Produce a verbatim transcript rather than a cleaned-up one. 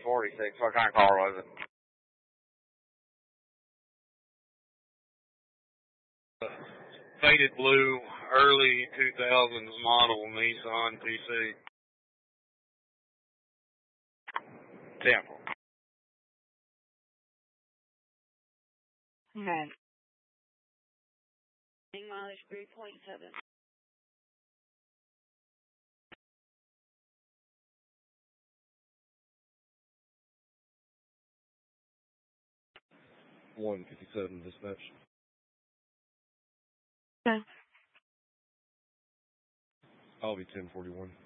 forty-six. What kind of car was it? Faded blue, early two thousands model Nissan T C. Temple. No. Mileage three point seven. one fifty-seven dispatch. Okay. I'll be ten forty-one.